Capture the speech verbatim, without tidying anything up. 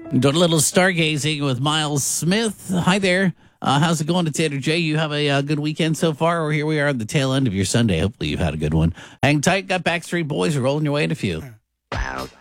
Doing a little stargazing with Miles Smith. Hi there. Uh, how's it going to Tater J? You have a uh, good weekend so far? Or here we are at the tail end of your Sunday. Hopefully you've had a good one. Hang tight. Got Backstreet Boys rolling your way in a few.